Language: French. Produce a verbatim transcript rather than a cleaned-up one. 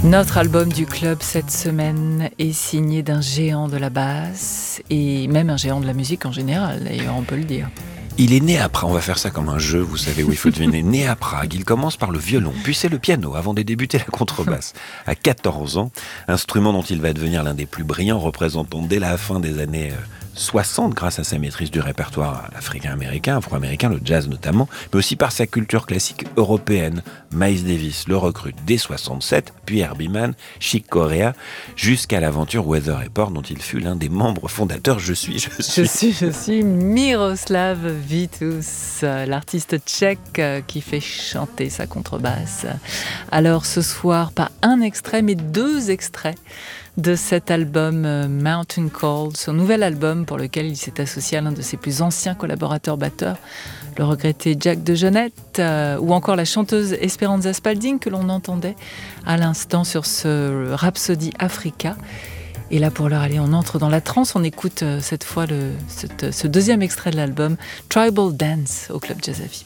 Notre album du club cette semaine est signé d'un géant de la basse et même un géant de la musique en général, d'ailleurs on peut le dire. Il est né à Prague, on va faire ça comme un jeu, vous savez où il faut deviner. Né à Prague, il commence par le violon, puis c'est le piano, avant de débuter la contrebasse. À quatorze ans, instrument dont il va devenir l'un des plus brillants représentants dès la fin des années soixante, grâce à sa maîtrise du répertoire africain-américain, afro-américain, le jazz notamment, mais aussi par sa culture classique européenne. Miles Davis le recrute dès soixante-sept, puis Herbie Mann, Chick Corea, jusqu'à l'aventure Weather Report, dont il fut l'un des membres fondateurs. Je suis, je suis... Je suis, je suis Miroslav Vitous, l'artiste tchèque qui fait chanter sa contrebasse. Alors ce soir, pas un extrait, mais deux extraits de cet album Mountain Cold, son nouvel album pour lequel il s'est associé à l'un de ses plus anciens collaborateurs batteurs, le regretté Jack DeJohnette, euh, ou encore la chanteuse Esperanza Spalding que l'on entendait à l'instant sur ce Rhapsody Africa. Et là, pour l'heure, allez, on entre dans la trance. On écoute euh, cette fois le, cette, ce deuxième extrait de l'album, Tribal Dance, au Club Jazz à Vif.